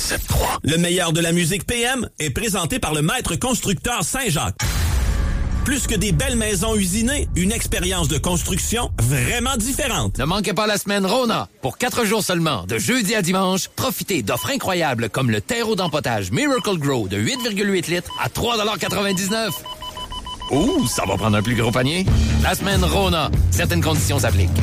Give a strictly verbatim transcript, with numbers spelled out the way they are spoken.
sept trois. Le meilleur de la musique P M est présenté par le maître constructeur Saint-Jacques. Plus que des belles maisons usinées, une expérience de construction vraiment différente. Ne manquez pas la semaine Rona. Pour quatre jours seulement, de jeudi à dimanche, profitez d'offres incroyables comme le terreau d'empotage Miracle Grow de huit virgule huit litres à trois quatre-vingt-dix-neuf. Ouh, ça va prendre un plus gros panier. La semaine Rona. Certaines conditions s'appliquent.